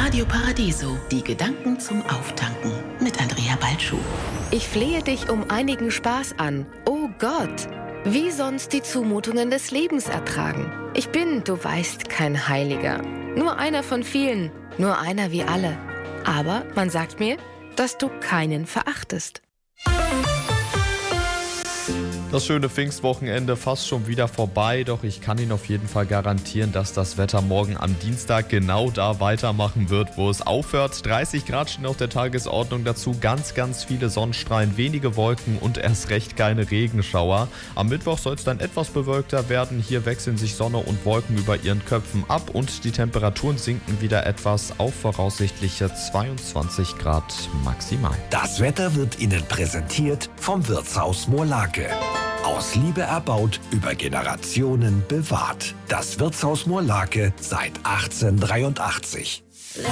Radio Paradiso, die Gedanken zum Auftanken mit Andrea Balschuh. Ich flehe dich um einigen Spaß an. Oh Gott, wie sonst die Zumutungen des Lebens ertragen. Ich bin, du weißt, kein Heiliger. Nur einer von vielen, nur einer wie alle. Aber man sagt mir, dass du keinen verachtest. Das schöne Pfingstwochenende fast schon wieder vorbei, doch ich kann Ihnen auf jeden Fall garantieren, dass das Wetter morgen am Dienstag genau da weitermachen wird, wo es aufhört. 30 Grad stehen auf der Tagesordnung, dazu ganz viele Sonnenstrahlen, wenige Wolken und erst recht keine Regenschauer. Am Mittwoch soll es dann etwas bewölkter werden, hier wechseln sich Sonne und Wolken über ihren Köpfen ab und die Temperaturen sinken wieder etwas auf voraussichtliche 22 Grad maximal. Das Wetter wird Ihnen präsentiert vom Wirtshaus Moorlake. Aus Liebe erbaut, über Generationen bewahrt. Das Wirtshaus Moorlake seit 1883.